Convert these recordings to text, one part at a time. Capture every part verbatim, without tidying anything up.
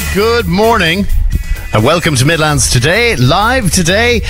Good morning and welcome to Midlands Today. Live today,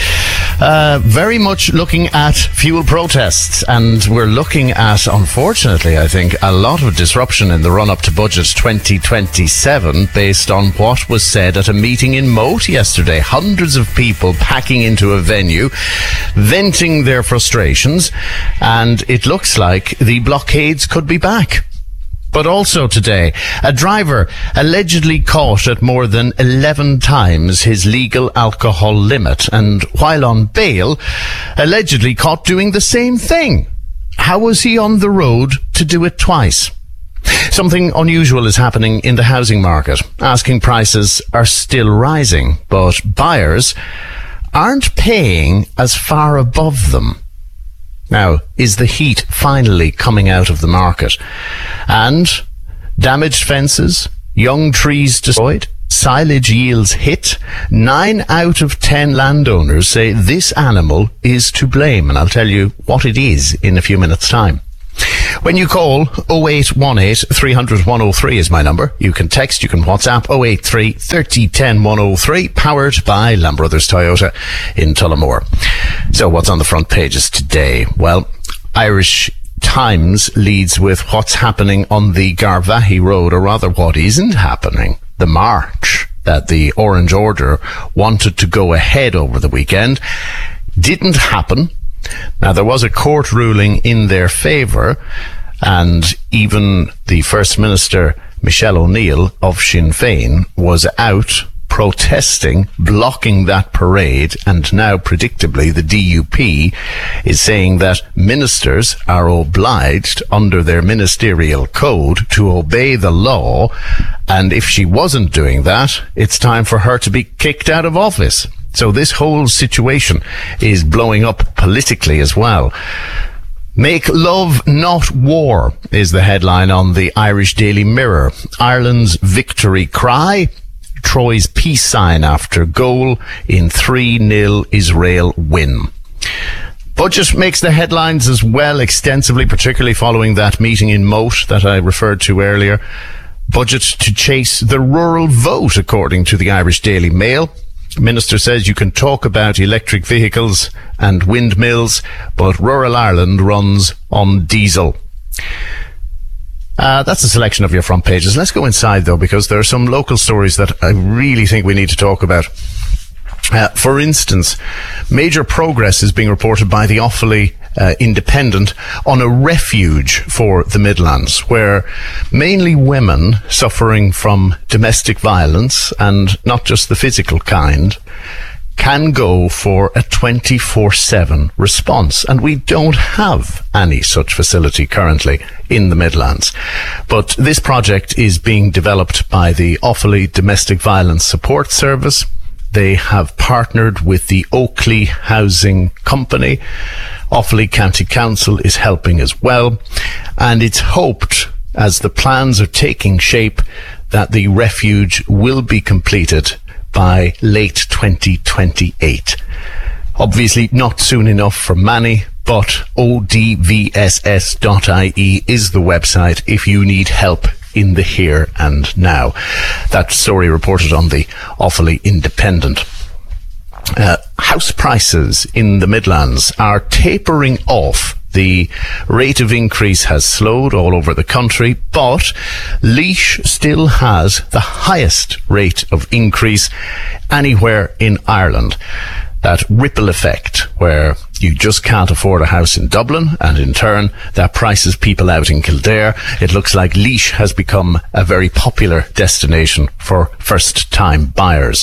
uh, very much looking at fuel protests, and we're looking at, unfortunately, I think, a lot of disruption in the run-up to Budget twenty twenty-seven based on what was said at a meeting in Moate yesterday. Hundreds of people packing into a venue, venting their frustrations, and it looks like the blockades could be back. But also today, a driver allegedly caught at more than eleven times his legal alcohol limit, and while on bail, allegedly caught doing the same thing. How was he on the road to do it twice? Something unusual is happening in the housing market. Asking prices are still rising, but buyers aren't paying as far above them. Now, is the heat finally coming out of the market? And damaged fences, young trees destroyed, silage yields hit. Nine out of ten landowners say this animal is to blame, and I'll tell you what it is in a few minutes' time. When you call, oh eight one eight, three hundred, one oh three is my number. You can text, you can WhatsApp, oh eight three, thirty, ten, one oh three, powered by Lamb Brothers Toyota in Tullamore. So what's on the front pages today? Well, Irish Times leads with what's happening on the Garvaghey Road, or rather what isn't happening. The march that the Orange Order wanted to go ahead over the weekend didn't happen. Now, there was a court ruling in their favour, and even the First Minister, Michelle O'Neill of Sinn Féin, was out protesting, blocking that parade, and now, predictably, the D U P is saying that ministers are obliged, under their ministerial code, to obey the law, and if she wasn't doing that, it's time for her to be kicked out of office. So this whole situation is blowing up politically as well. Make love, not war, is the headline on the Irish Daily Mirror. Ireland's victory cry, Troy's peace sign after goal in three nil Israel win. Budget makes the headlines as well extensively, particularly following that meeting in Moate that I referred to earlier. Budget to chase the rural vote, according to the Irish Daily Mail. Minister says you can talk about electric vehicles and windmills, but rural Ireland runs on diesel. Uh, that's a selection of your front pages. Let's go inside, though, because there are some local stories that I really think we need to talk about. Uh, for instance, major progress is being reported by the Offaly uh, Independent on a refuge for the Midlands, where mainly women suffering from domestic violence, and not just the physical kind, can go for a twenty-four seven response. And we don't have any such facility currently in the Midlands. But this project is being developed by the Offaly Domestic Violence Support Service. They have partnered with the Oakley Housing Company. Offaly County Council is helping as well. And it's hoped, as the plans are taking shape, that the refuge will be completed by late twenty twenty-eight. Obviously not soon enough for many, but O D V S S dot I E is the website if you need help in the here and now. That story reported on the Offaly Independent. Uh, house prices in the Midlands are tapering off. The rate of increase has slowed all over the country, but Laois still has the highest rate of increase anywhere in Ireland. That ripple effect where you just can't afford a house in Dublin, and in turn that prices people out in Kildare. It looks like Laois has become a very popular destination for first-time buyers.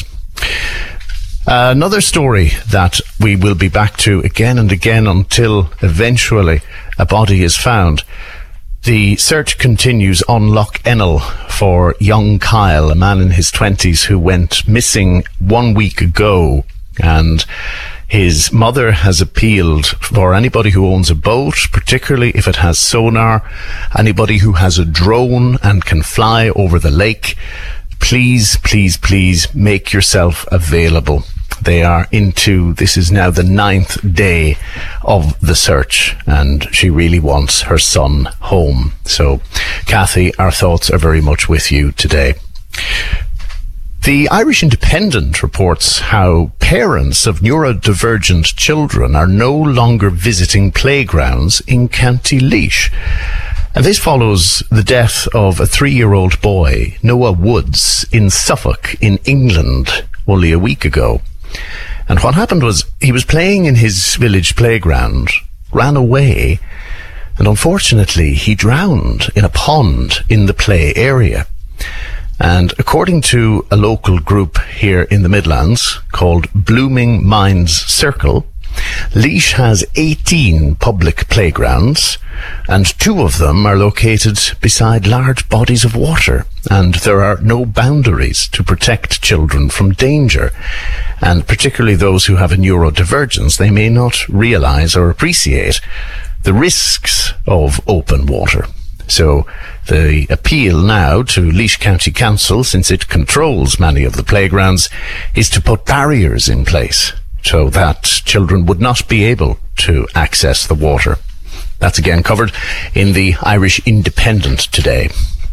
Uh, another story that we will be back to again and again until eventually a body is found. The search continues on Lough Ennell for young Kyle, a man in his twenties who went missing one week ago, and his mother has appealed for anybody who owns a boat, particularly if it has sonar, anybody who has a drone and can fly over the lake. Please, please, please make yourself available. They are into, this is now the ninth day of the search, and she really wants her son home. So, Kathy, our thoughts are very much with you today. The Irish Independent reports how parents of neurodivergent children are no longer visiting playgrounds in County Laois. And this follows the death of a three-year-old boy, Noah Woods, in Suffolk, in England, only a week ago. And what happened was he was playing in his village playground, ran away, and unfortunately he drowned in a pond in the play area. And according to a local group here in the Midlands called Blooming Minds Circle, Laois has eighteen public playgrounds, and two of them are located beside large bodies of water, and there are no boundaries to protect children from danger. And particularly those who have a neurodivergence, they may not realise or appreciate the risks of open water. So the appeal now to Laois County Council, since it controls many of the playgrounds, is to put barriers in place so that children would not be able to access the water. That's again covered in the Irish Independent today.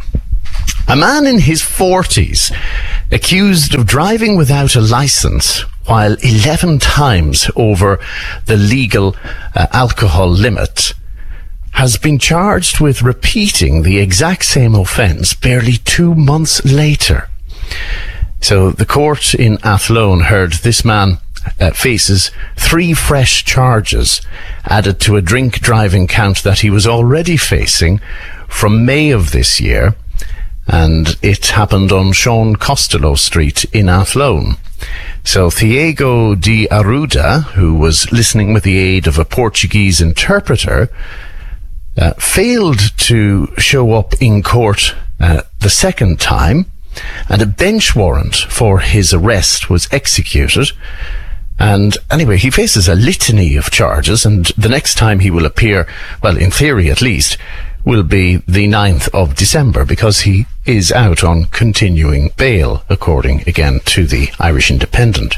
A man in his forties, accused of driving without a licence while eleven times over the legal uh, alcohol limit, has been charged with repeating the exact same offence barely two months later. So the court in Athlone heard this man uh, faces three fresh charges added to a drink driving count that he was already facing from May of this year, and it happened on Sean Costello Street in Athlone. So Thiago de Arruda, who was listening with the aid of a Portuguese interpreter, Uh, failed to show up in court uh, the second time, and a bench warrant for his arrest was executed. And anyway, he faces a litany of charges, and the next time he will appear, well, in theory at least, will be the ninth of December, because he is out on continuing bail, according again to the Irish Independent.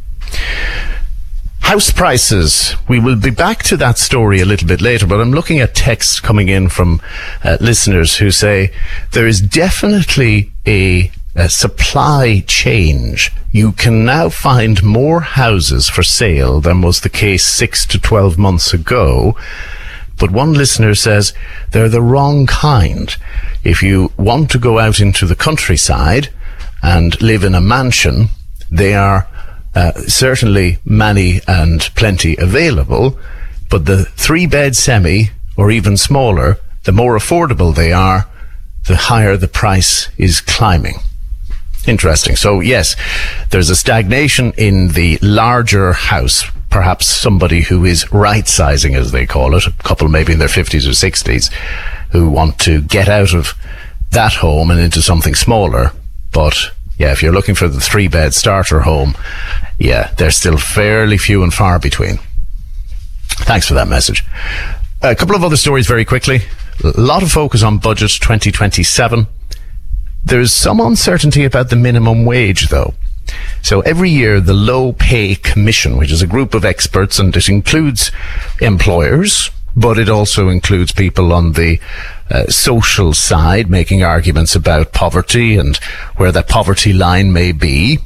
House prices. We will be back to that story a little bit later, but I'm looking at texts coming in from uh, listeners who say there is definitely a, a supply change. You can now find more houses for sale than was the case six to twelve months ago. But one listener says they're the wrong kind. If you want to go out into the countryside and live in a mansion, they are Uh, certainly many and plenty available, but the three-bed semi, or even smaller, the more affordable they are, the higher the price is climbing. Interesting. So yes, there's a stagnation in the larger house, perhaps somebody who is right-sizing, as they call it, a couple maybe in their fifties or sixties, who want to get out of that home and into something smaller. But yeah, if you're looking for the three-bed starter home, yeah, they're still fairly few and far between. Thanks for that message. A couple of other stories very quickly. A lot of focus on budget twenty twenty-seven. There's some uncertainty about the minimum wage, though. So every year, the Low Pay Commission, which is a group of experts, and it includes employers, but it also includes people on the uh, social side, making arguments about poverty and where that poverty line may be.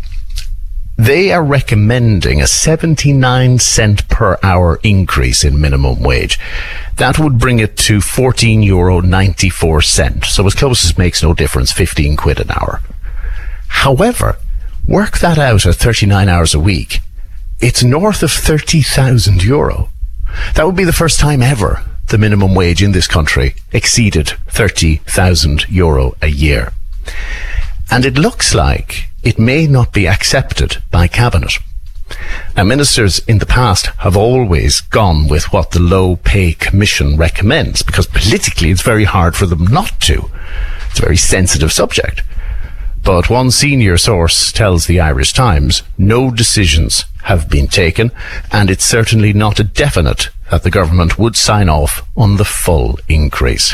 They are recommending a seventy-nine cent per hour increase in minimum wage. That would bring it to fourteen euro ninety-four cent. So as close as makes no difference, fifteen quid an hour. However, work that out at thirty-nine hours a week. It's north of thirty thousand euro. That would be the first time ever the minimum wage in this country exceeded thirty thousand euro a year. And it looks like it may not be accepted by Cabinet. Now, ministers in the past have always gone with what the Low Pay Commission recommends, because politically it's very hard for them not to. It's a very sensitive subject. But one senior source tells the Irish Times no decisions have been taken, and it's certainly not a definite that the government would sign off on the full increase.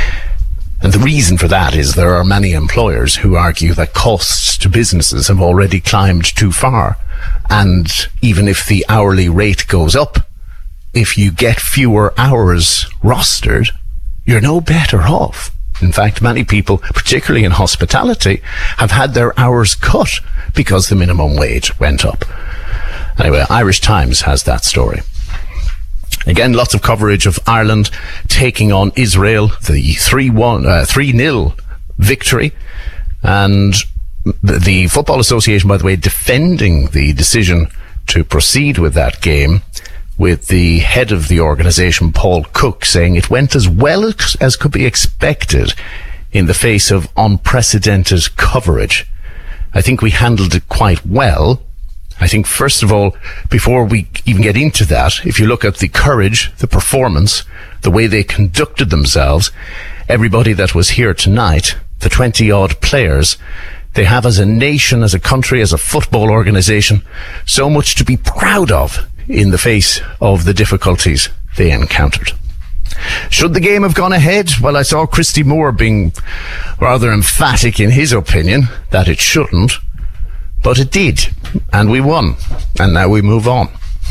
And the reason for that is there are many employers who argue that costs to businesses have already climbed too far. And even if the hourly rate goes up, if you get fewer hours rostered, you're no better off. In fact, many people, particularly in hospitality, have had their hours cut because the minimum wage went up. Anyway, Irish Times has that story. Again, lots of coverage of Ireland taking on Israel, the three one, uh, three nil victory. And the Football Association, by the way, defending the decision to proceed with that game, with the head of the organisation, Paul Cook, saying it went as well as, as could be expected in the face of unprecedented coverage. I think we handled it quite well. I think, first of all, before we even get into that, if you look at the courage, the performance, the way they conducted themselves, everybody that was here tonight, the twenty-odd players, they have as a nation, as a country, as a football organisation, so much to be proud of in the face of the difficulties they encountered. Should the game have gone ahead? Well, I saw Christy Moore being rather emphatic in his opinion that it shouldn't, but it did, and we won, and now we move on.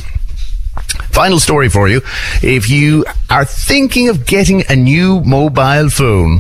Final story for you. If you are thinking of getting a new mobile phone,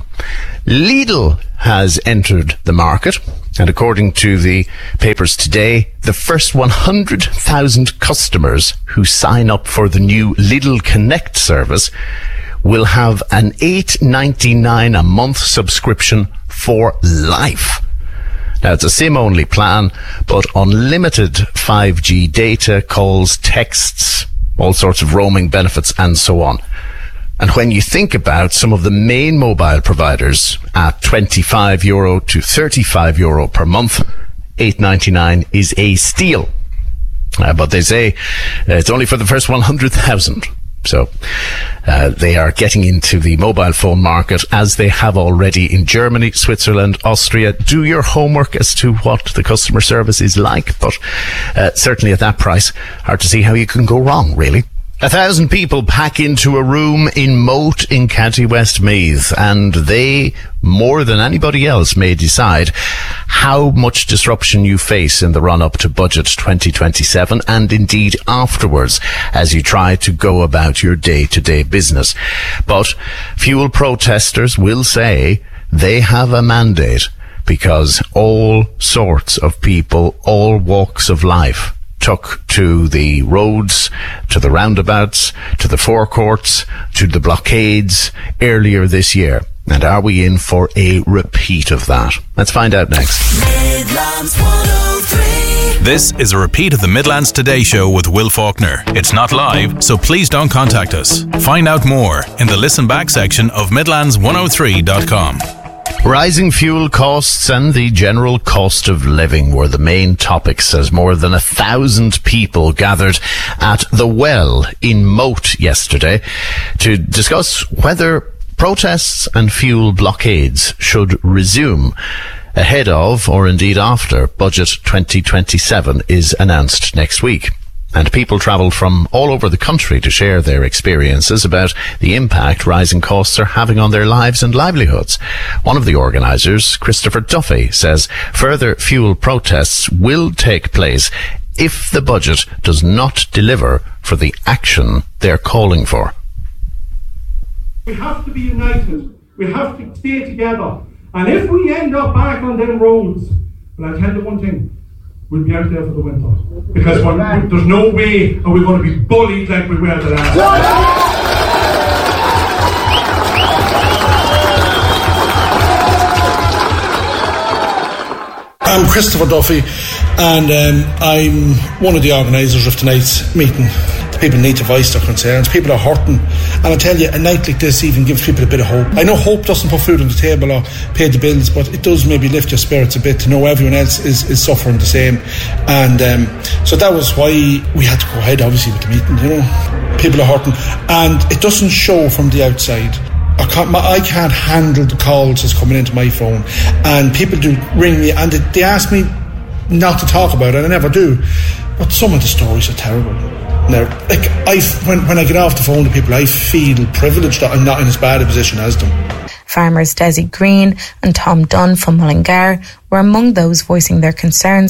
Lidl has entered the market, and according to the papers today, the first one hundred thousand customers who sign up for the new Lidl Connect service will have an eight ninety-nine a month subscription for life. Now, it's a SIM-only plan, but unlimited five G data, calls, texts, all sorts of roaming benefits, and so on. And when you think about some of the main mobile providers at twenty-five euro to thirty-five euro per month, eight ninety-nine is a steal. Uh, but they say uh, it's only for the first one hundred thousand. So uh, they are getting into the mobile phone market, as they have already in Germany, Switzerland, Austria. Do your homework as to what the customer service is like, but uh, certainly at that price, hard to see how you can go wrong, really. A thousand people pack into a room in Moat in County West Meath, and they, more than anybody else, may decide how much disruption you face in the run-up to Budget twenty twenty-seven, and indeed afterwards, as you try to go about your day-to-day business. But fuel protesters will say they have a mandate, because all sorts of people, all walks of life, took to the roads, to the roundabouts, to the forecourts, to the blockades earlier this year. And are we in for a repeat of that? Let's find out next. Midlands one oh three. This is a repeat of the Midlands Today Show with Will Faulkner. It's not live, so please don't contact us. Find out more in the listen back section of midlands one oh three dot com. Rising fuel costs and the general cost of living were the main topics as more than a thousand people gathered at The Well in Moat yesterday to discuss whether protests and fuel blockades should resume ahead of, or indeed after, Budget twenty twenty-seven is announced next week. And people travelled from all over the country to share their experiences about the impact rising costs are having on their lives and livelihoods. One of the organisers, Christopher Duffy, says further fuel protests will take place if the budget does not deliver for the action they're calling for. We have to be united. We have to stay together. And if we end up back on them roads, well, I'll tell you one thing. We'll be out there for the winter. Because we're, we, there's no way are we going to be bullied like we were the last time. I'm Christopher Duffy, and um, I'm one of the organisers of tonight's meeting. People need to voice their concerns. People are hurting, and I tell you, a night like this even gives people a bit of hope. I know hope doesn't put food on the table or pay the bills, but it does maybe lift your spirits a bit to know everyone else is, is suffering the same. And um, so that was why we had to go ahead, obviously, with the meeting. You know, people are hurting, and it doesn't show from the outside. I can't, my, I can't handle the calls that's coming into my phone, and people do ring me and they, they ask me not to talk about it, and I never do. But some of the stories are terrible. Now, like I, when when I get off the phone to people, I feel privileged that I'm not in as bad a position as them. Farmers Desi Green and Tom Dunn from Mullingar were among those voicing their concerns,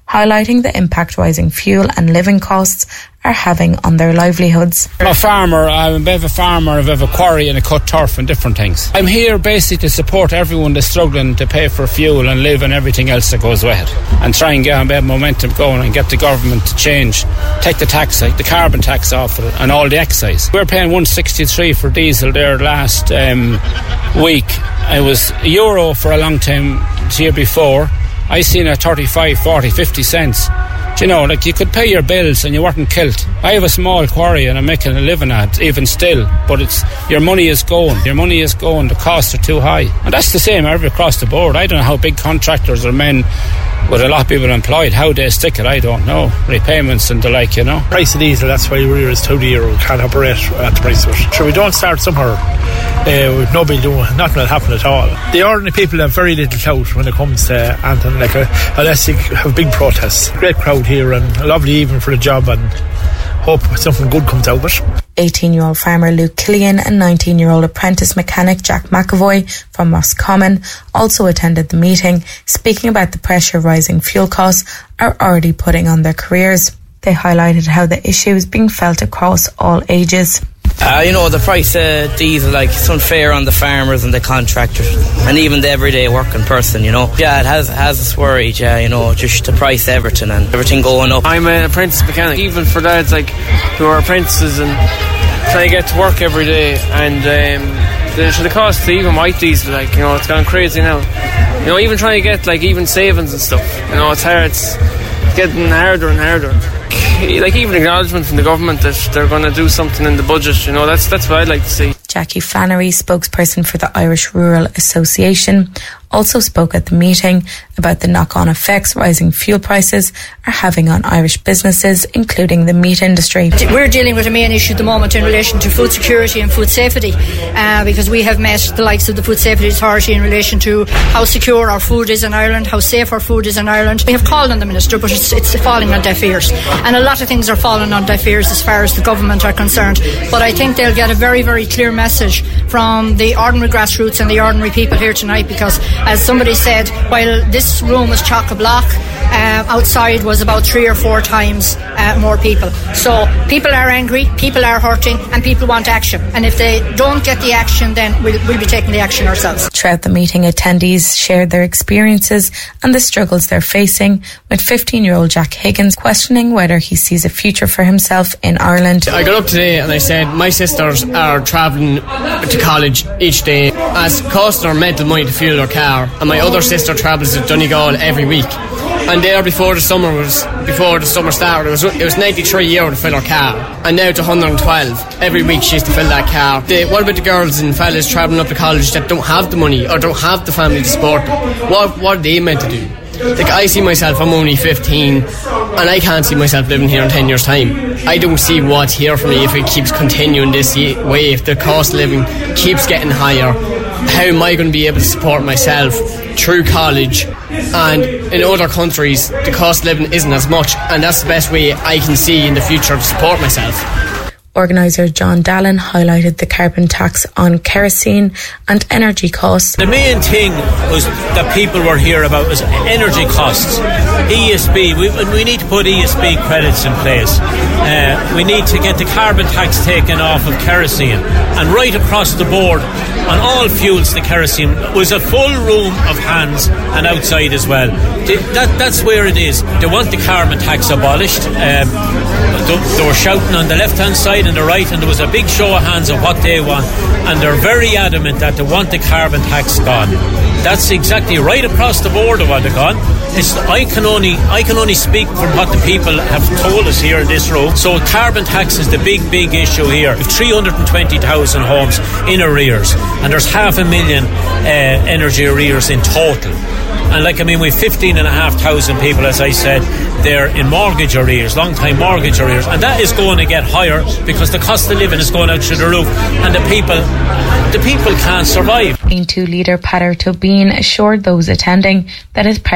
highlighting the impact rising fuel and living costs are having on their livelihoods. I'm a farmer, I'm a bit of a farmer, I have a quarry and a cut turf and different things. I'm here basically to support everyone that's struggling to pay for fuel and live and everything else that goes with it, and try and get a bit of momentum going and get the government to change, take the tax, like the carbon tax off it and all the excise. We were paying one sixty-three for diesel there last um, week. It was a euro for a long time the year before. I seen a thirty-five, forty, fifty cents. Do you know, like you could pay your bills and you weren't killed. I have a small quarry and I'm making a living at it, even still, but it's your money is going. Your money is going, the costs are too high. And that's the same every across the board. I don't know how big contractors or men with a lot of people employed, how they stick it, I don't know. Repayments and the like, you know. Price of diesel, that's why we're is two euro. We can't operate at the price of it. Sure, we don't start somewhere. Uh, with nobody doing, nothing will happen at all. The ordinary people have very little clout when it comes to anything, like a, unless you have big protests. Great crowd here and a lovely evening for the job, and hope something good comes out of it. eighteen-year-old farmer Luke Killian and nineteen-year-old apprentice mechanic Jack McAvoy from Roscommon also attended the meeting, speaking about the pressure rising fuel costs are already putting on their careers. They highlighted how the issue is being felt across all ages. Uh, you know, the price of diesel, like, it's unfair on the farmers and the contractors and even the everyday working person, you know. Yeah, it has has us worried, yeah, you know, just the price of everything and everything going up. I'm an apprentice mechanic, even for lads like who are apprentices and trying to get to work every day, and um, the, the cost to even white diesel, like, you know, it's gone crazy now. You know, even trying to get, like, even savings and stuff, you know, it's hard, it's getting harder and harder. Like, even acknowledgement from the government that they're going to do something in the budget, you know, that's that's what I'd like to see. Jackie Flannery, spokesperson for the Irish Rural Association, also spoke at the meeting about the knock-on effects rising fuel prices are having on Irish businesses, including the meat industry. We're dealing with a main issue at the moment in relation to food security and food safety, uh, because we have met the likes of the Food Safety Authority in relation to how secure our food is in Ireland, how safe our food is in Ireland. We have called on the Minister, but it's, it's falling on deaf ears. And a lot of things are falling on deaf ears as far as the government are concerned. But I think they'll get a very, very clear message from the ordinary grassroots and the ordinary people here tonight, because, as somebody said, while this room was chock-a-block, uh, outside was about three or four times uh, more people. So people are angry, people are hurting, and people want action. And if they don't get the action, then we'll, we'll be taking the action ourselves. Throughout the meeting, attendees shared their experiences and the struggles they're facing, with fifteen-year-old Jack Higgins questioning whether he sees a future for himself in Ireland. I got up today and I said my sisters are travelling to college each day, as costing our mental money to fuel their car, and my other sister travels to Donegal every week. And there before the summer was before the summer started, it was it was ninety-three euro to fill her car, and now it's one hundred twelve every week she has to fill that car. The, what about the girls and fellas travelling up to college that don't have the money or don't have the family to support them? What what are they meant to do? Like, I see myself, I'm only fifteen, and I can't see myself living here in ten years' time. I don't see what's here for me if it keeps continuing this way, if the cost of living keeps getting higher. How am I going to be able to support myself through college? And in other countries, the cost of living isn't as much, and that's the best way I can see in the future to support myself. Organiser John Dallin highlighted the carbon tax on kerosene and energy costs. The main thing was that people were here about was energy costs. E S B, we, we need to put E S B credits in place. Uh, we need to get the carbon tax taken off of kerosene. And right across the board, on all fuels, the kerosene was a full room of hands, and outside as well. They, that, that's where it is. They want the carbon tax abolished. Um, they, they were shouting on the left-hand side and the right, and there was a big show of hands of what they want, and they're very adamant that they want the carbon tax gone. That's exactly right across the board of what they're gone. It's, I can only I can only speak from what the people have told us here in this room. So carbon tax is the big, big issue here. We've three hundred twenty thousand homes in arrears, and there's half a million uh, energy arrears in total. And like, I mean, we've fifteen and a half thousand people, as I said, they're in mortgage arrears, long time mortgage arrears, and that is going to get higher because the cost of living is going out through the roof, and the people the people can't survive. Lean two leader Peadar Tobin assured those attending that his party would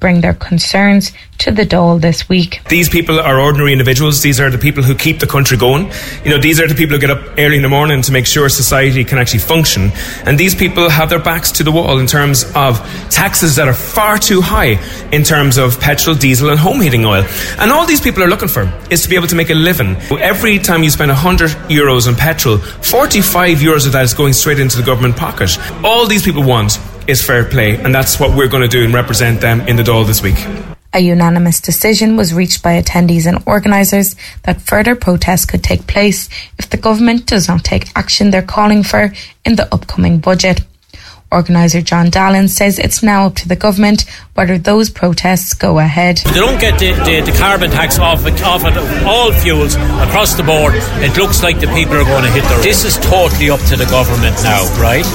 bring their concerns to the Dáil this week. These people are ordinary individuals. These are the people who keep the country going. You know, these are the people who get up early in the morning to make sure society can actually function. And these people have their backs to the wall in terms of taxes that are far too high in terms of petrol, diesel and home heating oil. And all these people are looking for is to be able to make a living. Every time you spend one hundred euros on petrol, forty-five euros of that is going straight into the government pocket. All these people want is fair play, and that's what we're going to do and represent them in the Dáil this week. A unanimous decision was reached by attendees and organisers that further protests could take place if the government does not take action they're calling for in the upcoming budget. Organiser John Dallin says it's now up to the government whether those protests go ahead. If they don't get the, the, the carbon tax off, off of all fuels across the board, it looks like the people are going to hit the road. This is totally up to the government now, right?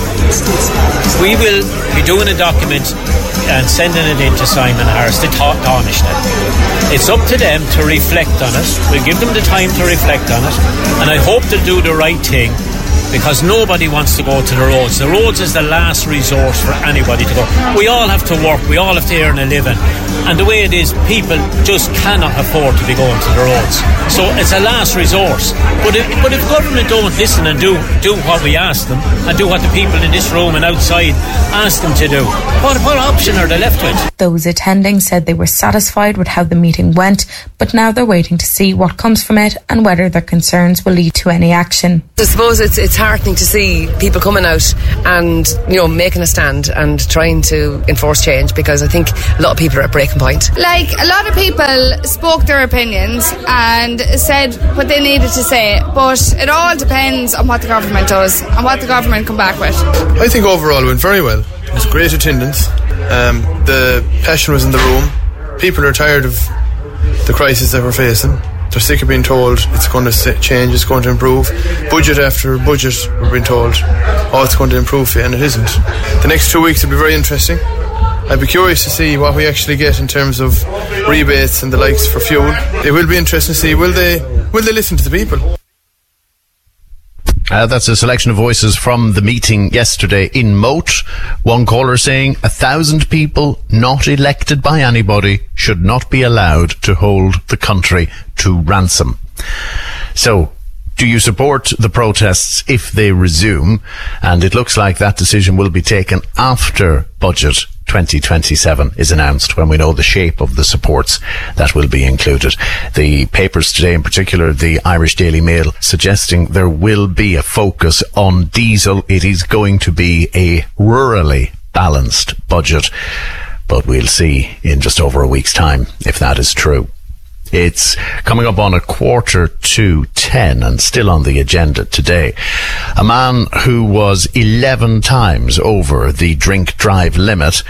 We will be doing a document and sending it in to Simon Harris to tarnish them. It's up to them to reflect on it. We'll give them the time to reflect on it, and I hope they'll do the right thing, because nobody wants to go to the roads. The roads is the last resource for anybody to go. We all have to work, we all have to earn a living, and the way it is, people just cannot afford to be going to the roads. So it's a last resource. But if, but if government don't listen and do, do what we ask them, and do what the people in this room and outside ask them to do, what, what option are they left with? Those attending said they were satisfied with how the meeting went, but now they're waiting to see what comes from it and whether their concerns will lead to any action. I suppose it's it's heartening to see people coming out and, you know, making a stand and trying to enforce change, because I think a lot of people are at breaking point. Like, a lot of people spoke their opinions and said what they needed to say, but it all depends on what the government does and what the government come back with. I think overall it went very well. It was great attendance. Um, the passion was in the room. People are tired of the crisis that we're facing. They're sick of being told it's going to change, it's going to improve. Budget after budget, we're being told, oh, it's going to improve, and it isn't. The next two weeks will be very interesting. I'd be curious to see what we actually get in terms of rebates and the likes for fuel. It will be interesting to see, will they, will they listen to the people? Uh, that's a selection of voices from the meeting yesterday in Moat. One caller saying a thousand people not elected by anybody should not be allowed to hold the country to ransom. So, do you support the protests if they resume? And it looks like that decision will be taken after budget twenty twenty-seven is announced, when we know the shape of the supports that will be included. The papers today, in particular the Irish Daily Mail, suggesting there will be a focus on diesel. It is going to be a rurally balanced budget, but we'll see in just over a week's time if that is true. It's coming up on a quarter to ten and still on the agenda today. A man who was eleven times over the drink drive limit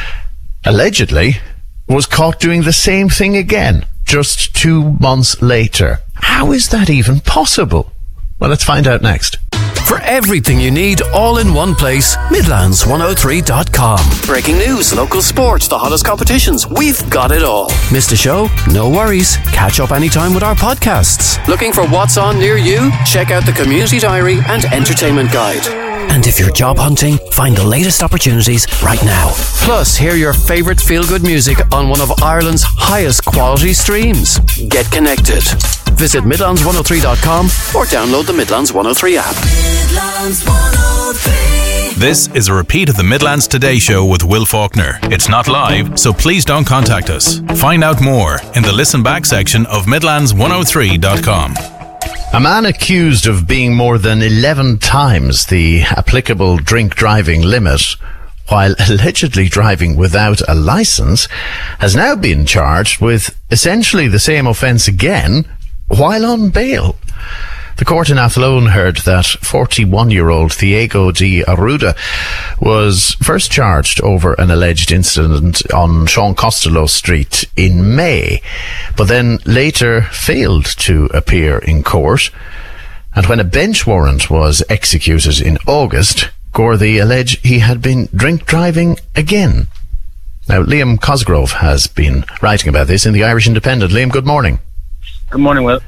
allegedly was caught doing the same thing again just two months later. How is that even possible? Well, let's find out next. For everything you need all in one place, Midlands one oh three dot com. Breaking news, local sports, the hottest competitions. We've got it all. Missed a show? No worries. Catch up anytime with our podcasts. Looking for what's on near you? Check out the Community Diary and Entertainment Guide. And if you're job hunting, find the latest opportunities right now. Plus, hear your favourite feel-good music on one of Ireland's highest quality streams. Get connected. Visit Midlands one oh three dot com or download the Midlands one oh three app. Midlands one oh three. This is a repeat of the Midlands Today Show with Will Faulkner. It's not live, so please don't contact us. Find out more in the listen back section of Midlands one oh three dot com. A man accused of being more than eleven times the applicable drink driving limit while allegedly driving without a licence has now been charged with essentially the same offence again while on bail. The court in Athlone heard that forty-one-year-old Thiago de Arruda was first charged over an alleged incident on Sean Costello Street in May, but then later failed to appear in court. And when a bench warrant was executed in August, Gordy alleged he had been drink driving again. Now, Liam Cosgrove has been writing about this in the Irish Independent. Liam, good morning. Good morning, Will.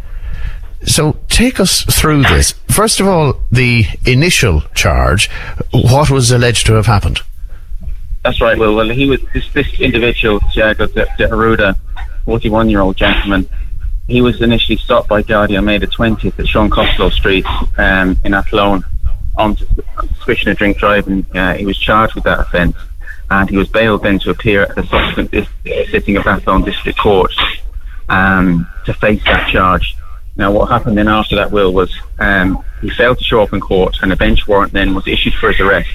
So take us through this. First of all, the initial charge. What was alleged to have happened? That's right, Will. Well, he was this, this individual, Thiago de, de Arruda, forty-one-year-old gentleman. He was initially stopped by Gardaí on May the twentieth at Sean Costello Street um, in Athlone on suspicion of drink driving. Uh, he was charged with that offence, and he was bailed then to appear at the subsequent dis- sitting of Athlone District Court um, to face that charge. Now, what happened then after that, Will, was um, he failed to show up in court, and a bench warrant then was issued for his arrest.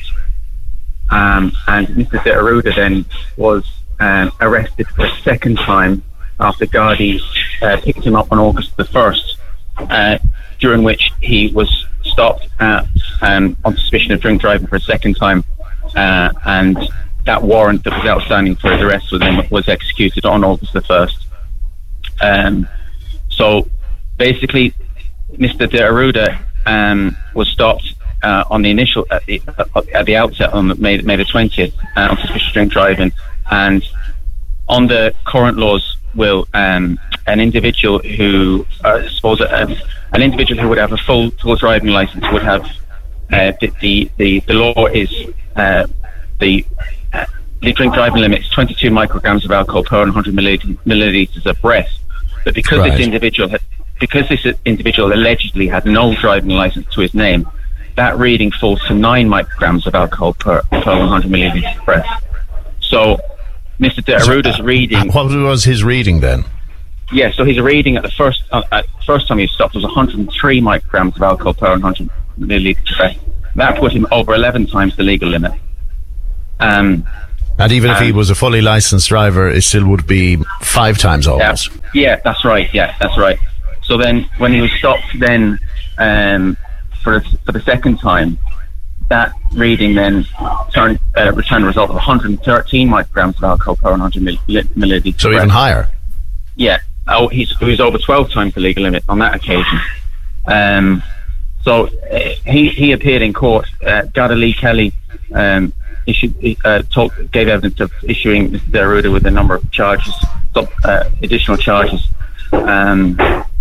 Um, and Mister De Arruda then was um, arrested for a second time after Gardaí uh, picked him up on August the first, uh, during which he was stopped at, um, on suspicion of drink driving for a second time, uh, and that warrant that was outstanding for his arrest was, then, was executed on August the first. Um, so basically, Mister De Arruda um, was stopped Uh, on the initial at the, uh, at the outset on May, May the twentieth uh, on suspicion of drink driving, and on the current laws, Will, um, an individual who uh, I suppose uh, an individual who would have a full full driving license would have uh, the, the the the law is uh, the uh, the drink driving limit is twenty-two micrograms of alcohol per one hundred milliliters of breath, but because Right. this individual had, because this individual allegedly had no driving license to his name, that reading falls to nine micrograms of alcohol per, per one hundred milliliters of breath. So, Mister De Arruda's reading... What was his reading then? Yeah, so his reading at the first uh, at first time he stopped was one hundred three micrograms of alcohol per one hundred milliliters of breath. That put him over eleven times the legal limit. Um, and even if he um, was a fully licensed driver, it still would be five times almost. Yeah, yeah, that's right. Yeah, that's right. So then, when he was stopped, then... Um, For, for the second time, that reading then turned, uh, returned a result of one hundred thirteen micrograms of alcohol per one hundred milliliters. So even higher. Yeah, oh, he's, he was over twelve times the legal limit on that occasion. Um, so uh, he he appeared in court. Uh, Garda Lee Kelly um, issued uh, told, gave evidence of issuing Mister De Arruda with a number of charges, sub, uh, additional charges. Um,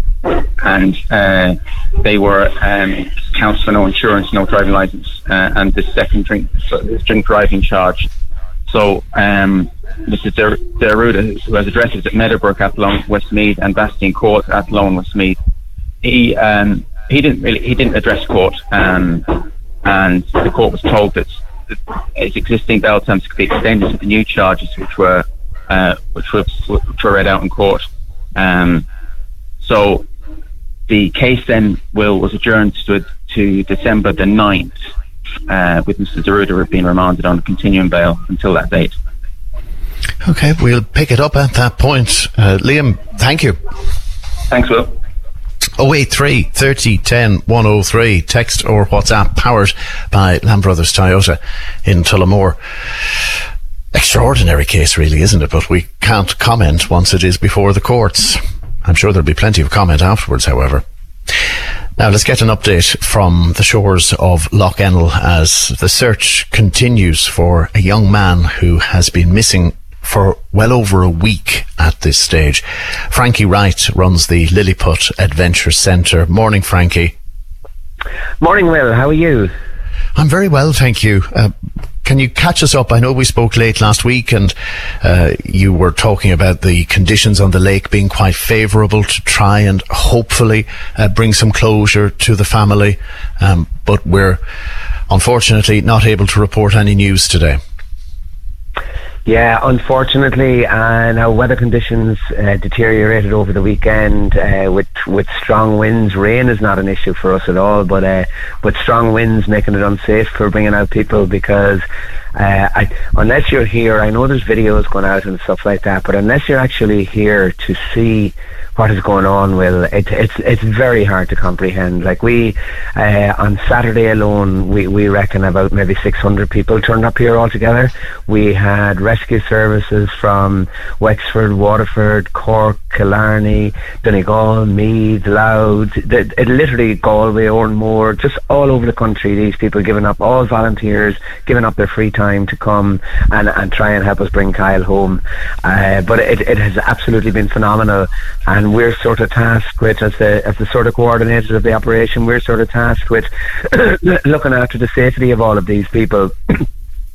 and uh, they were um, counts for no insurance, no driving license, uh, and the second drink this drink driving charge. So um, Mister De, De Arruda, who has addresses at Meadowbrook, Athlone, Westmeath, and Bastien Court, Athlone, Westmeath, he um, he didn't really he didn't address court, um, and the court was told that his existing bail terms could be extended to the new charges, which were uh, which were which were read out in court. Um, so. The case then, Will, was adjourned to, to December the ninth, uh, with Mister De Arruda being remanded on continuing bail until that date. Okay, we'll pick it up at that point. Uh, Liam, thank you. Thanks, Will. oh eight three, thirty, ten, one oh three. Text or WhatsApp powered by Lamb Brothers Toyota in Tullamore. Extraordinary case, really, isn't it? But we can't comment once it is before the courts. I'm sure there'll be plenty of comment afterwards, however. Now, let's get an update from the shores of Lough Ennel as the search continues for a young man who has been missing for well over a week at this stage. Frankie Wright runs the Lilliput Adventure Centre. Morning, Frankie. Morning, Will. How are you? I'm very well, thank you. Uh, can you catch us up? I know we spoke late last week and uh, you were talking about the conditions on the lake being quite favourable to try and hopefully uh, bring some closure to the family, um, but we're unfortunately not able to report any news today. Yeah, unfortunately, and uh, weather conditions uh, deteriorated over the weekend uh, with with strong winds. Rain is not an issue for us at all, but uh, with strong winds making it unsafe for bringing out people because uh, I, unless you're here, I know there's videos going out and stuff like that, but unless you're actually here to see what is going on, Will, it, it's it's very hard to comprehend. Like we, uh, on Saturday alone, we, we reckon about maybe six hundred people turned up here altogether. We had rescue services from Wexford, Waterford, Cork, Killarney, Donegal, Meath, Louth, it, it literally Galway, Oranmore, just all over the country. These people giving up, all volunteers, giving up their free time to come and, and try and help us bring Kyle home. Uh, but it, it has absolutely been phenomenal. And And we're sort of tasked with, as the as the sort of coordinators of the operation, we're sort of tasked with looking after the safety of all of these people.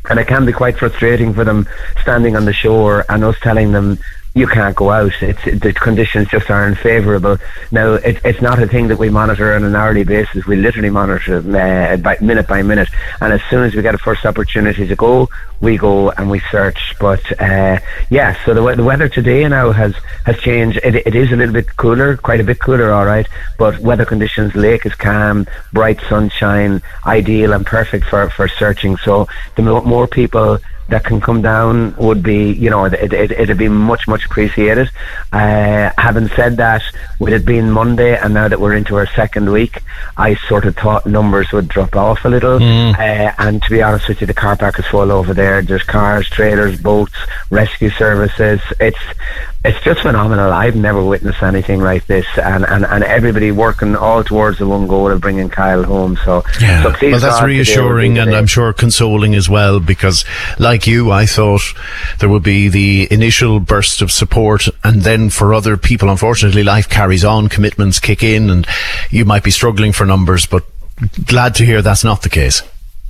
And it can be quite frustrating for them standing on the shore and us telling them, you can't go out. It's the conditions just aren't favourable. Now, it, it's not a thing that we monitor on an hourly basis. We literally monitor uh, by minute by minute. And as soon as we get a first opportunity to go, we go and we search. But uh, yeah, so the, the weather today now has has changed. It, it is a little bit cooler, quite a bit cooler, all right. But weather conditions, lake is calm, bright sunshine, ideal and perfect for for searching. So the more people that can come down would be, you know, it, it, it'd be much, much appreciated. Uh, having said that, with it being Monday and now that we're into our second week, I sort of thought numbers would drop off a little. Mm. Uh, and to be honest with you, the car park is full over there. There's cars, trailers, boats, rescue services. It's it's just phenomenal. I've never witnessed anything like this, and, and, and everybody working all towards the one goal of bringing Kyle home. So, yeah. so please well, that's God, reassuring, and I'm sure consoling as well, because like you, I thought there would be the initial burst of support, and then for other people, unfortunately, life carries on, commitments kick in, and you might be struggling for numbers, but glad to hear that's not the case.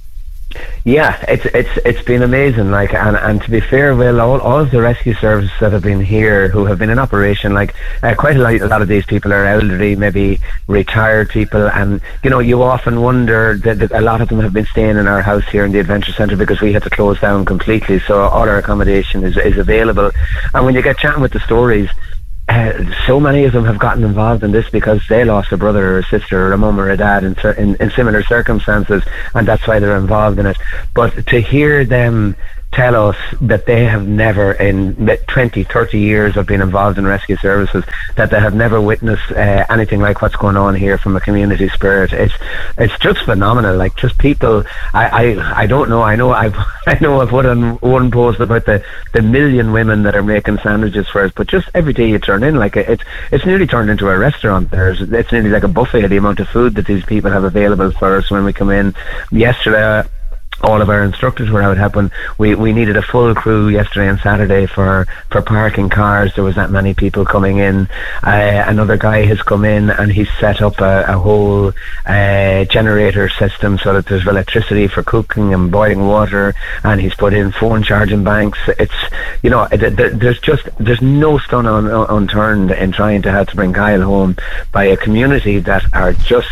Yeah, it's it's it's been amazing. Like, and, and to be fair, Will, all, all of the rescue services that have been here, who have been in operation, like uh, quite a lot, a lot of these people are elderly, maybe retired people, and you know, you often wonder that, that a lot of them have been staying in our house here in the Adventure Centre because we had to close down completely. So all our accommodation is is available, and when you get chatting with the stories. Uh, so many of them have gotten involved in this because they lost a brother or a sister or a mum or a dad in, in, in similar circumstances, and that's why they're involved in it. But to hear them tell us that they have never, in twenty, thirty years of being involved in rescue services, that they have never witnessed uh, anything like what's going on here from a community spirit. It's it's just phenomenal. Like, just people, I, I, I don't know, I know I've I know I've put on one post about the, the million women that are making sandwiches for us, but just every day you turn in, like, it's it's nearly turned into a restaurant. There's it's nearly like a buffet, the amount of food that these people have available for us when we come in. Yesterday, all of our instructors were out helping. We we needed a full crew yesterday and Saturday for, for parking cars. There was that many people coming in. Uh, another guy has come in and he's set up a, a whole uh, generator system so that there's electricity for cooking and boiling water, and he's put in phone charging banks. It's, you know, it, it, there's just there's no stone un, un, unturned in trying to help to bring Kyle home by a community that are just.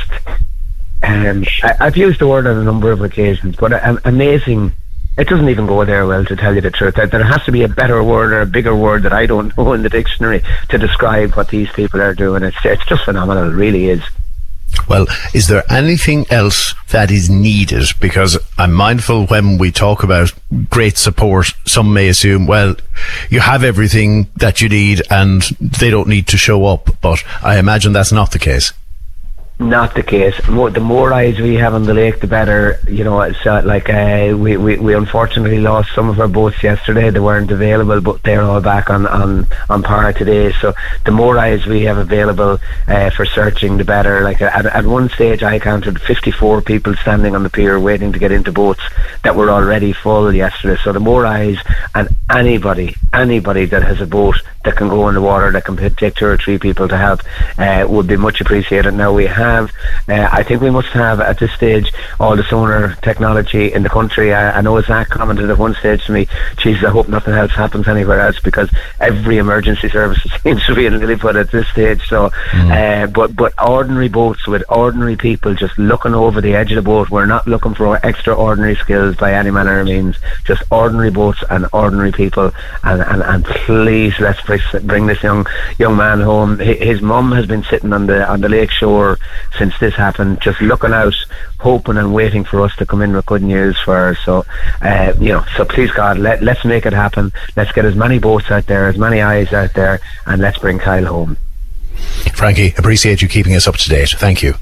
Um, I, I've used the word on a number of occasions, but uh, amazing. It doesn't even go there, well, to tell you the truth. There, there has to be a better word or a bigger word that I don't know in the dictionary to describe what these people are doing. It's it's just phenomenal, it really is. Well, is there anything else that is needed? Because I'm mindful when we talk about great support, some may assume, well, you have everything that you need and they don't need to show up. But I imagine that's not the case. Not the case. More, the more eyes we have on the lake, the better. You know, it's uh, like uh, we, we we unfortunately lost some of our boats yesterday. They weren't available, but they're all back on on on par today. So the more eyes we have available uh, for searching, the better. Like at, at one stage, I counted fifty-four people standing on the pier waiting to get into boats that were already full yesterday. So the more eyes, and anybody, anybody that has a boat that can go in the water, that can take two or three people to help, uh, would be much appreciated. Now we have. Have, uh, I think we must have at this stage all the sonar technology in the country. I, I know Zach commented at one stage to me, "Geez, I hope nothing else happens anywhere else," because every emergency service seems to be in Lilliput at this stage. So, mm. uh, but but ordinary boats with ordinary people just looking over the edge of the boat. We're not looking for extraordinary skills by any manner of means. Just ordinary boats and ordinary people. And and, and please, let's bring this young young man home. His mum has been sitting on the on the lake shore since this happened, just looking out, hoping and waiting for us to come in with good news for her. So, uh, you know, so please God, let, let's make it happen. Let's get as many boats out there, as many eyes out there, and let's bring Kyle home. Frankie, appreciate you keeping us up to date. Thank you.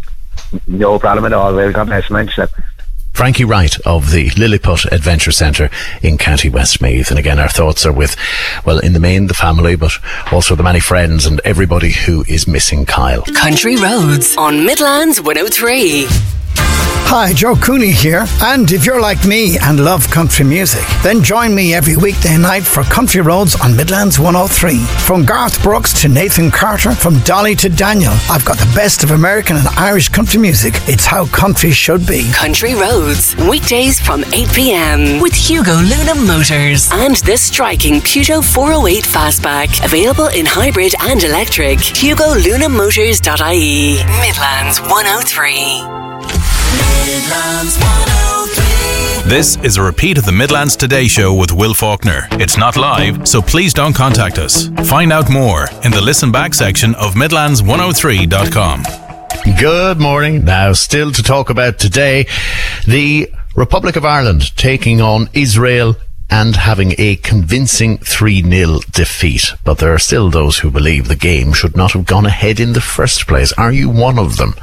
No problem at all. Well, God bless you, man. Frankie Wright of the Lilliput Adventure Centre in County Westmeath. And again, our thoughts are with, well, in the main, the family, but also the many friends and everybody who is missing Kyle. Country Roads on Midlands one oh three. Hi, Joe Cooney here. And if you're like me and love country music, then join me every weekday night for Country Roads on Midlands one oh three. From Garth Brooks to Nathan Carter, from Dolly to Daniel, I've got the best of American and Irish country music. It's how country should be. Country Roads, weekdays from eight p.m. with Hugo Luna Motors and the striking Peugeot four oh eight Fastback, available in hybrid and electric. Hugo Luna Motors dot I E. Midlands one oh three. Midlands one oh three. This is a repeat of the Midlands Today Show with Will Faulkner. It's not live, so please don't contact us. Find out more in the listen back section of midlands one oh three dot com. Good morning. Now, still to talk about today, the Republic of Ireland taking on Israel and having a convincing three nil defeat. But there are still those who believe the game should not have gone ahead in the first place. Are you one of them?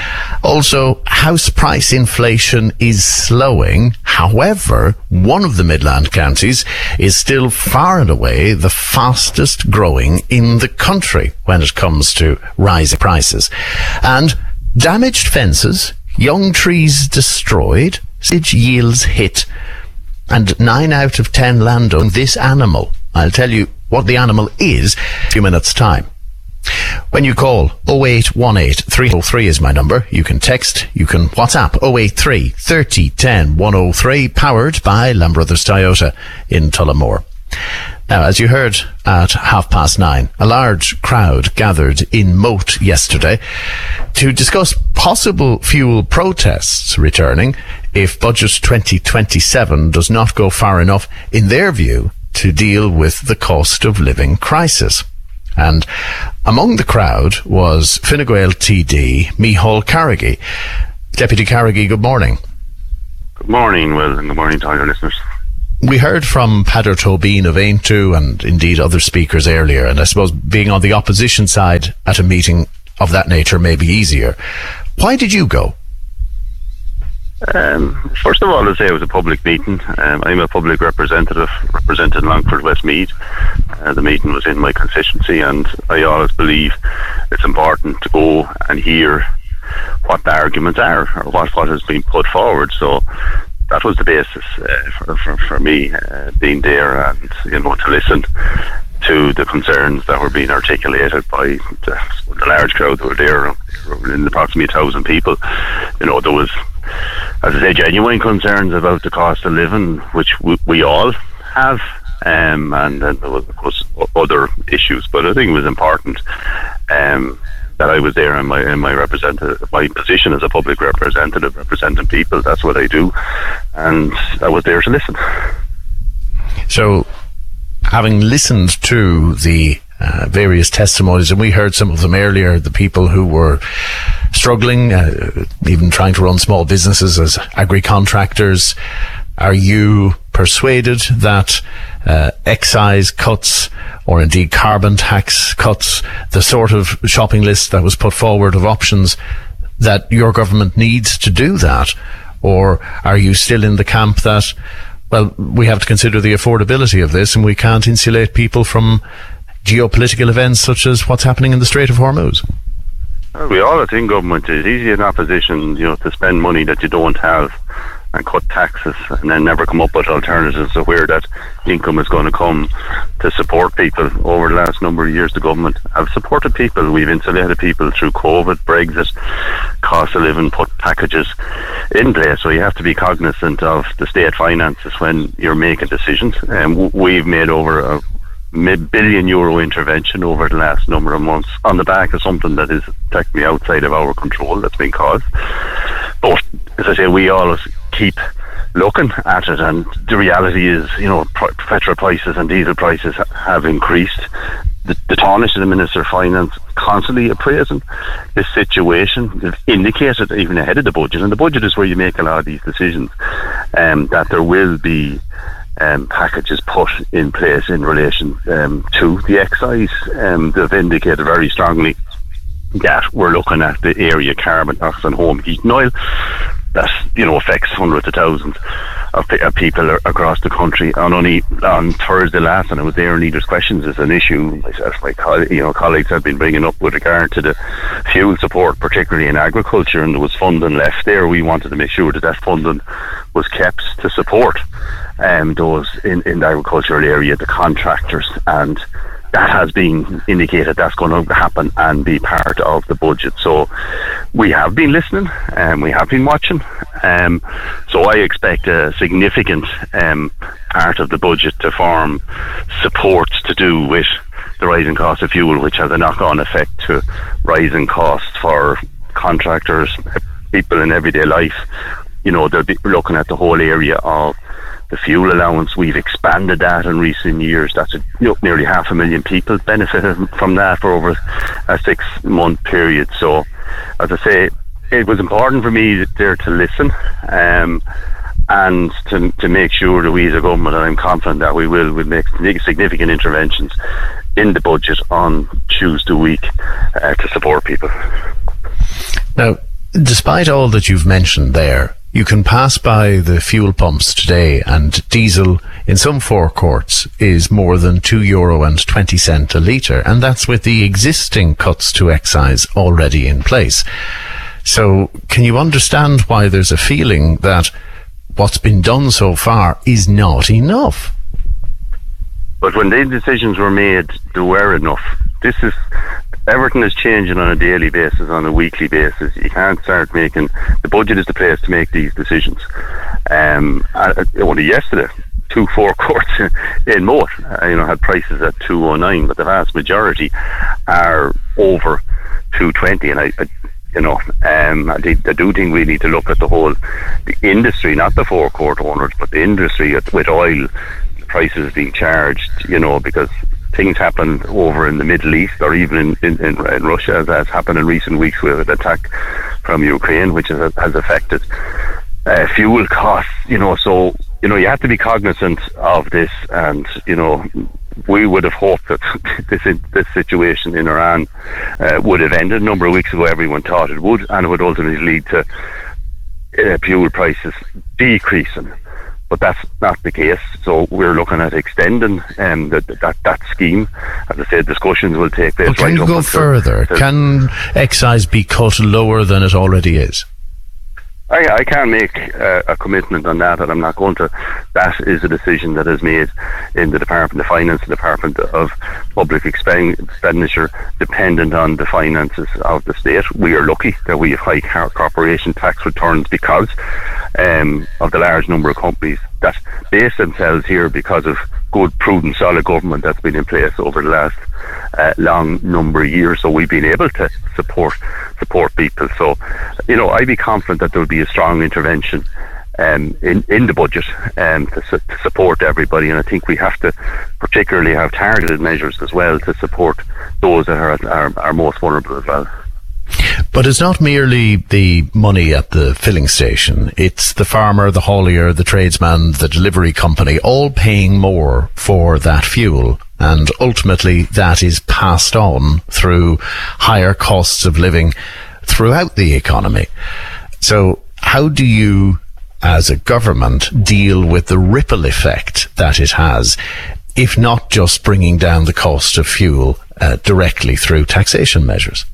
Also, house price inflation is slowing. However, one of the Midland counties is still far and away the fastest growing in the country when it comes to rising prices. And damaged fences, young trees destroyed, sage yields hit, and nine out of ten land on this animal. I'll tell you what the animal is in a few minutes' time. When you call, oh eight one eight, three oh three is my number. You can text, you can WhatsApp oh eight three, thirty, ten, one oh three, powered by Lamb Brothers Toyota in Tullamore. Now, as you heard at half past nine, a large crowd gathered in Moat yesterday to discuss possible fuel protests returning if Budget twenty twenty-seven does not go far enough, in their view, to deal with the cost of living crisis. And among the crowd was Fine Gael T D Micheál Carrigy. Deputy Carrigy, good morning. Good morning, Will, and good morning to all your listeners. We heard from Peadar Tóibín of Aontú and indeed other speakers earlier, and I suppose being on the opposition side at a meeting of that nature may be easier. Why did you go? Um, first of all, I'd say it was a public meeting. Um, I'm a public representative representing Longford Westmeath. Uh, the meeting was in my constituency, and I always believe it's important to go and hear what the arguments are or what, what has been put forward. So that was the basis uh, for, for, for me uh, being there, and you know, to listen to the concerns that were being articulated by the, the large crowd who were there, in approximately a thousand people. You know, there was, as I say, genuine concerns about the cost of living, which we, we all have, um, and then there was, of course, other issues. But I think it was important um, that I was there in my in my representative, my position as a public representative, representing people. That's what I do, and I was there to listen. So, having listened to the uh, various testimonies, and we heard some of them earlier, the people who were struggling, uh, even trying to run small businesses as agri-contractors, are you persuaded that uh, excise cuts or indeed carbon tax cuts, the sort of shopping list that was put forward of options, that your government needs to do that? Or are you still in the camp that, well, we have to consider the affordability of this and we can't insulate people from geopolitical events such as what's happening in the Strait of Hormuz? Well, we all think government is easy in opposition, you know, to spend money that you don't have and cut taxes and then never come up with alternatives of where that income is going to come to support people. Over the last number of years, the government have supported people. We've insulated people through COVID, Brexit, cost of living, put packages in place. So you have to be cognizant of the state finances when you're making decisions. And um, we've made over a mid-billion euro intervention over the last number of months on the back of something that is technically outside of our control that's been caused. But as I say, we always keep looking at it, and the reality is, you know, petrol prices and diesel prices have increased. The, the Taoiseach and the Minister of Finance constantly appraising this situation. They've indicated even ahead of the budget, and the budget is where you make a lot of these decisions, um, that there will be Um, packages put in place in relation um, to the excise. Um, they've indicated very strongly that we're looking at the area carbon tax on home heat and oil that, you know, affects hundreds of thousands of, of people across the country. And only on Thursday last, and I was there in Leaders' Questions as an issue, myself, my co- you know, colleagues have been bringing up with regard to the fuel support, particularly in agriculture, and there was funding left there. We wanted to make sure that that funding was kept to support um, those in, in the agricultural area, the contractors, and that has been indicated that's going to happen and be part of the budget. So we have been listening and we have been watching. Um, so I expect a significant um, part of the budget to form supports to do with the rising cost of fuel, which has a knock-on effect to rising costs for contractors, people in everyday life. You know, they'll be looking at the whole area of the fuel allowance. We've expanded that in recent years. That's a, you know, nearly half a million people benefited from that for over a six month period. So as I say, it was important for me there to listen um, and to, to make sure that we as a government, and I'm confident that we will, will make significant interventions in the budget on Tuesday week uh, to support people. Now, despite all that you've mentioned there, you can pass by the fuel pumps today and diesel in some forecourts is more than two euro and twenty cent a litre, and that's with the existing cuts to excise already in place. So can you understand why there's a feeling that what's been done so far is not enough? But when these decisions were made, there were enough. This is everything is changing on a daily basis, on a weekly basis. You can't start making, the budget is the place to make these decisions. Um, I, only yesterday, two forecourts in Moat, uh, you know, had prices at two oh nine, but the vast majority are over two twenty. And I, I you know, um, I, think, I do think we need to look at the whole, the industry, not the forecourt owners, but the industry with oil prices being charged, you know, because things happen over in the Middle East or even in, in, in, in Russia, as has happened in recent weeks with an attack from Ukraine, which has, has affected uh, fuel costs, you know. So, you know, you have to be cognizant of this, and, you know, we would have hoped that this this situation in Iran uh, would have ended a number of weeks ago. Everyone thought it would, and it would ultimately lead to uh, fuel prices decreasing. But that's not the case. So we're looking at extending um, that, that that scheme. As I said, discussions will take place. Well, can right you go further? To, can excise be cut lower than it already is? I, I can't make uh, a commitment on that, and I'm not going to. That is a decision that is made in the Department of Finance, the Department of Public Expenditure, dependent on the finances of the state. We are lucky that we have high corporation tax returns because um, of the large number of companies that base themselves here because of good, prudent, solid government that's been in place over the last uh, long number of years. So we've been able to support support people. So, you know, I'd be confident that there will be a strong intervention um, in, in the budget um, to, su- to support everybody. And I think we have to particularly have targeted measures as well to support those that are, are, are most vulnerable as well. But it's not merely the money at the filling station. It's the farmer, the haulier, the tradesman, the delivery company, all paying more for that fuel. And ultimately that is passed on through higher costs of living throughout the economy. So how do you, as a government, deal with the ripple effect that it has, if not just bringing down the cost of fuel uh, directly through taxation measures?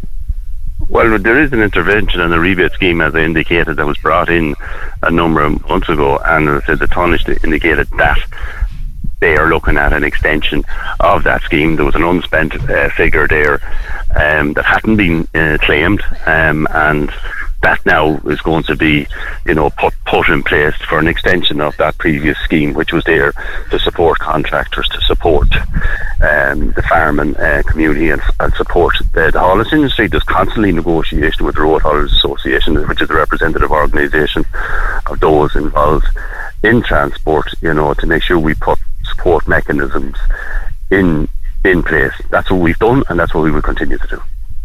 Well, there is an intervention and a rebate scheme, as I indicated, that was brought in a number of months ago, and as I said, the tonnage indicated that they are looking at an extension of that scheme. There was an unspent uh, figure there um, that hadn't been uh, claimed, um, and that now is going to be, you know, put put in place for an extension of that previous scheme, which was there to support contractors, to support um, the farming uh, community, and, and support the, the haulage industry. There's constantly negotiation with the Road Haulers Association, which is the representative organisation of those involved in transport, you know, to make sure we put support mechanisms in in place. That's what we've done, and that's what we will continue to do.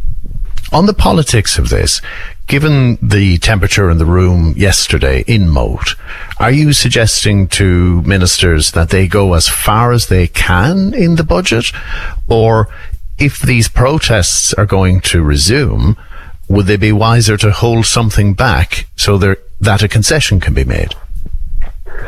On the politics of this, given the temperature in the room yesterday in Moat, are you suggesting to ministers that they go as far as they can in the budget? Or if these protests are going to resume, would they be wiser to hold something back so there, that a concession can be made?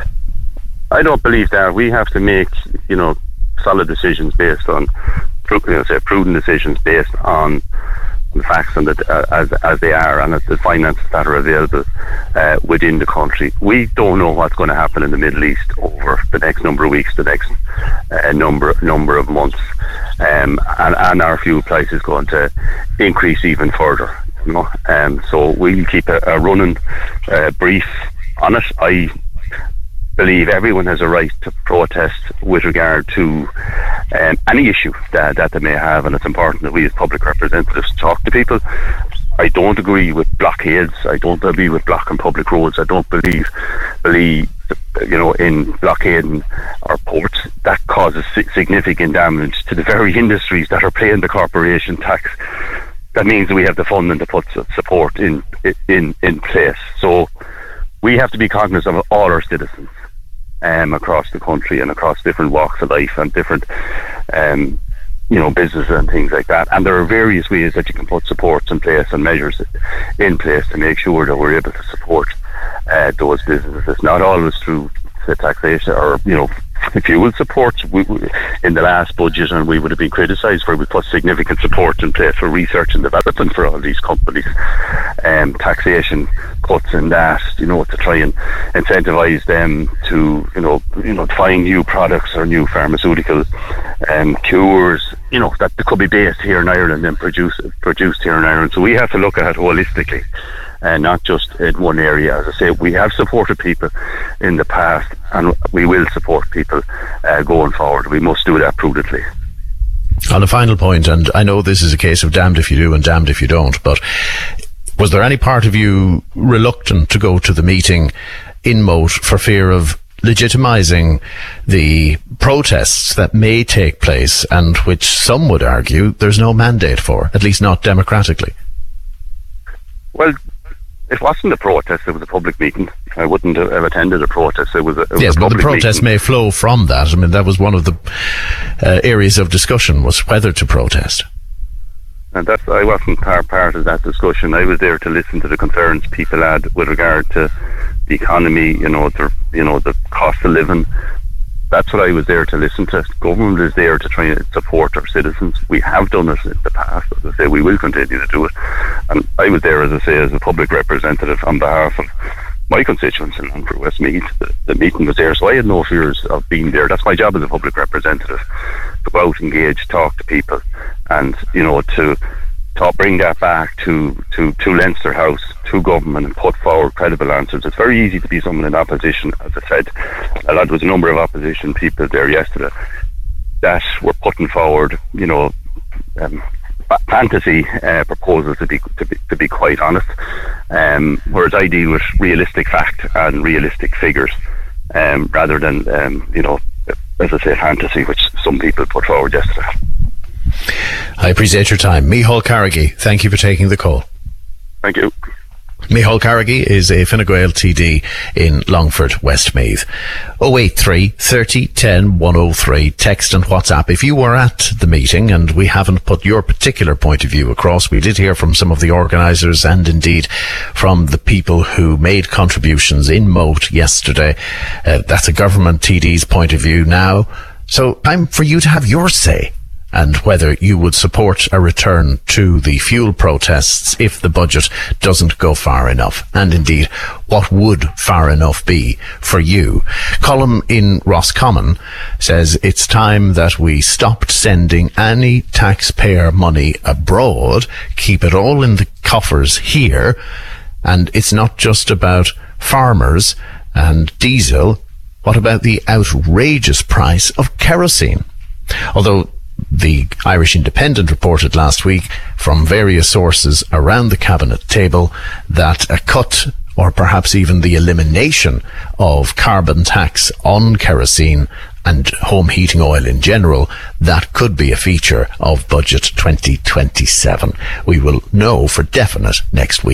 I don't believe that. We have to make, you know, solid decisions based on, you know, say, prudent decisions based on the facts and the, uh, as as they are, and the finances that are available uh, within the country. We don't know what's going to happen in the Middle East over the next number of weeks, the next uh, number number of months, um, and, and our fuel price is going to increase even further. You know, um, so we'll keep a, a running uh, brief on it. I believe everyone has a right to protest with regard to um, any issue that, that they may have, and it's important that we as public representatives talk to people. I don't agree with blockades. I don't agree with blocking public roads. I don't believe, believe you know, in blockading our ports. That causes significant damage to the very industries that are paying the corporation tax. That means that we have the funding to put support in in in place. So we have to be cognizant of all our citizens um, across the country and across different walks of life and different, um, you know, businesses and things like that. And there are various ways that you can put supports in place and measures in place to make sure that we're able to support uh, those businesses. Not always through the taxation or, you know, fuel support. We, we, in the last budget, and we would have been criticised for, we put significant support in place for research and development for all these companies, um, taxation cuts in that, you know, to try and incentivise them to, you know, you know, find new products or new pharmaceutical um, cures, you know, that could be based here in Ireland and produce, produced here in Ireland. So we have to look at it holistically, and not just in one area. As I say, we have supported people in the past, and we will support people uh, going forward. We must do that prudently. On a final point, and I know this is a case of damned if you do and damned if you don't, but was there any part of you reluctant to go to the meeting in Moat for fear of legitimising the protests that may take place, and which some would argue there's no mandate for, at least not democratically? Well, it wasn't a protest, it was a public meeting. I wouldn't have attended a protest. It was a, it was yes, a but the public protest meeting. may flow from that. I mean, that was one of the uh, areas of discussion, was whether to protest. And that's, I wasn't part, part of that discussion. I was there to listen to the concerns people had with regard to the economy, you know, the, you know, the cost of living. That's what I was there to listen to. Government is there to try and support our citizens. We have done it in the past. As I say, we will continue to do it. And I was there, as I say, as a public representative on behalf of my constituents in Longford Westmeath. The, the meeting was there, so I had no fears of being there. That's my job as a public representative, to go out, engage, talk to people, and, you know, to talk, bring that back to, to, to Leinster House, to government, and put forward credible answers. It's very easy to be someone in opposition. As I said, a lot, there was a number of opposition people there yesterday that were putting forward, you know, um, fantasy uh, proposals, to be, to be to be quite honest, um, whereas I deal with realistic fact and realistic figures, um, rather than um, you know, as I say, fantasy, which some people put forward yesterday. I appreciate your time. Micheál Carrigy, thank you for taking the call. Thank you. Micheál Carrigy is a Fine Gael T D in Longford Westmeath. oh eight three, thirty, ten, one oh three. Text and WhatsApp. If you were at the meeting and we haven't put your particular point of view across, we did hear from some of the organisers and indeed from the people who made contributions in Moat yesterday. Uh, that's a government T D's point of view now. So time for you to have your say, and whether you would support a return to the fuel protests if the budget doesn't go far enough. And indeed, what would far enough be for you? Colm in Roscommon says it's time that we stopped sending any taxpayer money abroad, keep it all in the coffers here. And it's not just about farmers and diesel. What about the outrageous price of kerosene? Although the Irish Independent reported last week from various sources around the cabinet table that a cut, or perhaps even the elimination, of carbon tax on kerosene and home heating oil in general, that could be a feature of Budget twenty twenty-seven. We will know for definite next week.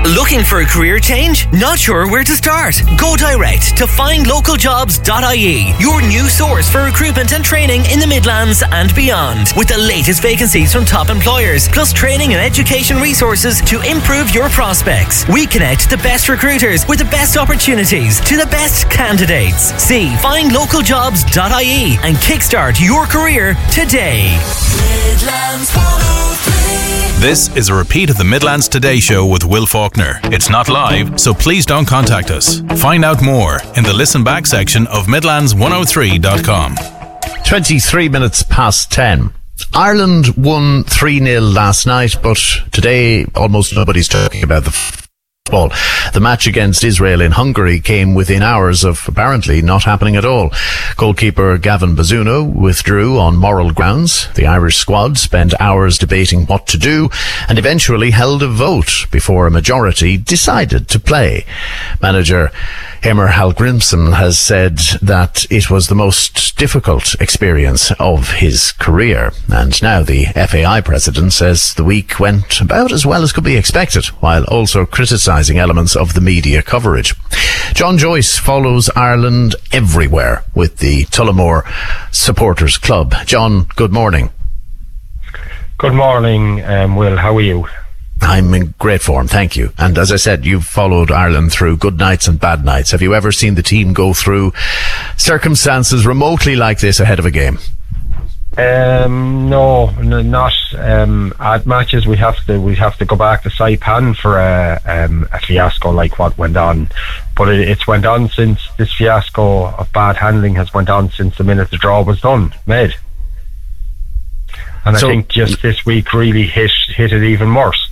Looking for a career change? Not sure where to start? Go direct to find local jobs dot I E, your new source for recruitment and training in the Midlands and beyond, with the latest vacancies from top employers, plus training and education resources to improve your prospects. We connect the best recruiters with the best opportunities to the best candidates. See find local jobs dot I E and kickstart your career today. Midlands one oh three. This is a repeat of the Midlands Today show with Will Faulkner. It's not live, so please don't contact us. Find out more in the listen back section of midlands one oh three dot com. twenty-three minutes past ten. Ireland won three nil last night, but today almost nobody's talking about the football. The match against Israel in Hungary came within hours of apparently not happening at all. Goalkeeper Gavin Bazunu withdrew on moral grounds. The Irish squad spent hours debating what to do and eventually held a vote before a majority decided to play. Manager Heimir Hallgrímsson has said that it was the most difficult experience of his career. And now the F A I president says the week went about as well as could be expected, while also criticising elements of the media coverage. John Joyce follows Ireland everywhere with the Tullamore Supporters Club. John, good morning. Good morning, um, Will. How are you? I'm in great form, thank you. And as I said, you've followed Ireland through good nights and bad nights. Have you ever seen the team go through circumstances remotely like this ahead of a game? Um, no, n- not um, at matches. We have to we have to go back to Saipan for a, um, a fiasco like what went on. But it, it's went on since this fiasco of bad handling has went on since the minute the draw was done, made. And so, I think just this week really hit hit it even worse.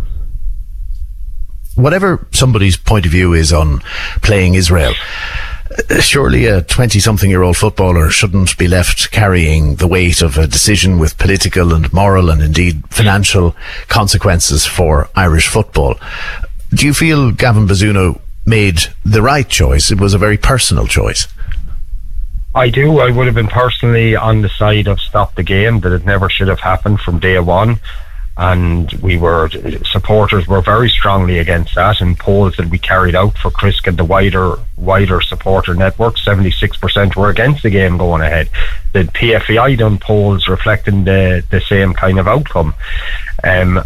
Whatever somebody's point of view is on playing Israel, surely a twenty-something-year-old footballer shouldn't be left carrying the weight of a decision with political and moral and indeed financial consequences for Irish football. Do you feel Gavin Bazunu made the right choice? It was a very personal choice. I do. I would have been personally on the side of stop the game, that it never should have happened from day one. And we were, supporters were very strongly against that, and polls that we carried out for Crisk and the wider wider supporter network, seventy-six percent were against the game going ahead. The P F A I done polls reflecting the, the same kind of outcome. Um,